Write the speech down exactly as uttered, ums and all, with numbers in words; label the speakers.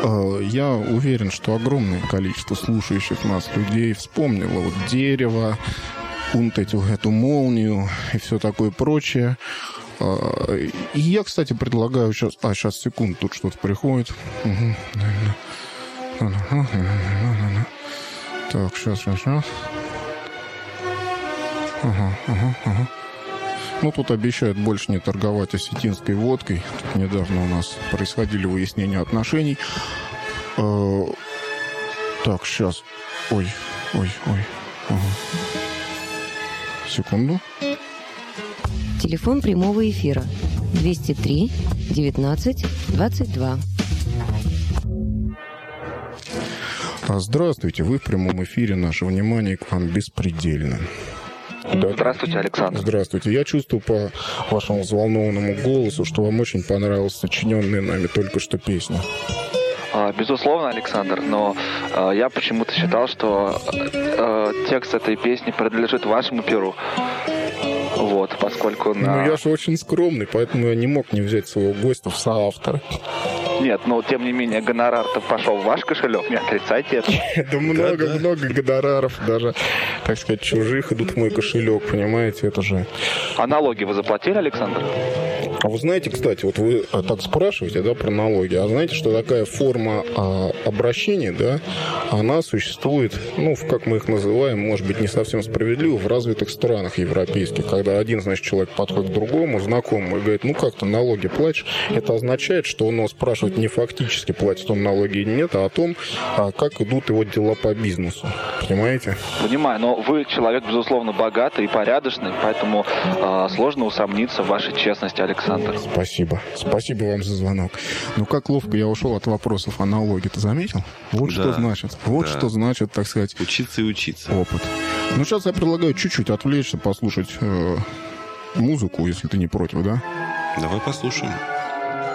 Speaker 1: Я уверен, что огромное количество слушающих нас людей вспомнило вот дерево, вот эту, эту молнию и все такое прочее. И я, кстати, предлагаю сейчас... А, сейчас, секунду, тут что-то приходит. Так, сейчас, сейчас, сейчас. Ага, ага, ага. Ну, тут обещают больше не торговать осетинской водкой. Тут недавно у нас происходили выяснения отношений. Так, сейчас. Ой, ой, ой. Ага. Секунду.
Speaker 2: Телефон прямого эфира двести три девятнадцать двадцать два.
Speaker 1: Здравствуйте, вы в прямом эфире. Наше внимание к вам беспредельно.
Speaker 3: Да. Здравствуйте, Александр.
Speaker 1: Здравствуйте. Я чувствую по вашему взволнованному голосу, что вам очень понравилась сочиненная нами только что песня.
Speaker 3: Безусловно, Александр, но э, я почему-то считал, что э, текст этой песни принадлежит вашему перу. Вот, поскольку на...
Speaker 1: Ну, я же очень скромный, поэтому я не мог не взять своего гостя в соавторы.
Speaker 3: Нет, но тем не менее гонорар-то пошел в ваш кошелек, не отрицайте это.
Speaker 1: Да много-много гонораров, даже, так сказать, чужих идут в мой кошелек, понимаете, это же...
Speaker 3: А налоги вы заплатили, Александр?
Speaker 1: А вы знаете, кстати, вот вы так спрашиваете, да, про налоги, а знаете, что такая форма а, обращения, да, она существует, ну, в, как мы их называем, может быть, не совсем справедливо, в развитых странах европейских, когда один, значит, человек подходит к другому, знакомому, и говорит, ну, как ты налоги платишь, это означает, что он его спрашивает не фактически, платит он налоги или нет, а о том, а как идут его дела по бизнесу, понимаете?
Speaker 3: Понимаю, но вы человек, безусловно, богатый и порядочный, поэтому э, сложно усомниться в вашей честности, Александр.
Speaker 1: Спасибо. Спасибо вам за звонок. Ну, как ловко я ушел от вопросов о налоге, ты заметил? Вот да, что значит. Вот да. что значит, так сказать...
Speaker 4: Учиться и учиться.
Speaker 1: Опыт. Ну, сейчас я предлагаю чуть-чуть отвлечься, послушать э, музыку, если ты не против, да?
Speaker 4: Давай послушаем.